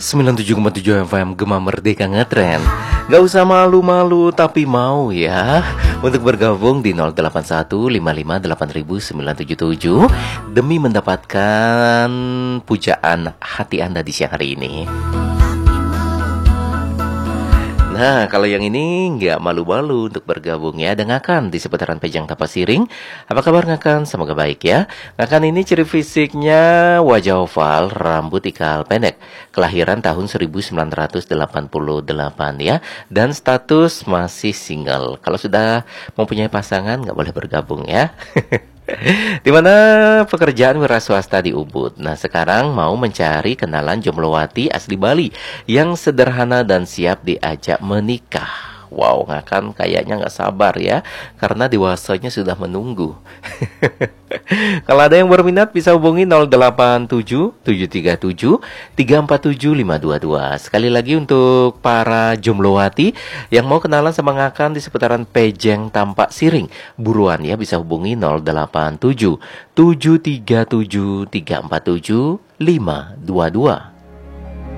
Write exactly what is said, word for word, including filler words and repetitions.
sembilan puluh tujuh koma tujuh F M Gema Merdeka Ngetren. Gak usah malu-malu tapi mau ya untuk bergabung di nol delapan satu lima lima delapan sembilan tujuh tujuh demi mendapatkan pujaan hati Anda di siang hari ini. Nah, kalau yang ini nggak malu-malu untuk bergabung ya, dengarkan di seputaran Pejang Tapak Siring. Apa kabar Ngakan? Semoga baik ya. Ngakan ini ciri fisiknya wajah oval, rambut ikal pendek, kelahiran tahun seribu sembilan ratus delapan puluh delapan ya, dan status masih single. Kalau sudah mempunyai pasangan nggak boleh bergabung ya. Di mana pekerjaan wira swasta di Ubud. Nah, sekarang mau mencari kenalan jomblowati asli Bali yang sederhana dan siap diajak menikah. Wow, Ngakan kayaknya nggak sabar ya, karena dewasanya sudah menunggu. Kalau ada yang berminat bisa hubungi nol delapan tujuh tujuh tiga tujuh tiga empat tujuh lima dua dua. Sekali lagi untuk para jomblowati yang mau kenalan sama Ngakan di seputaran Pejeng Tampak Siring, buruan ya, bisa hubungi nol delapan tujuh tujuh tiga tujuh tiga empat tujuh lima dua dua.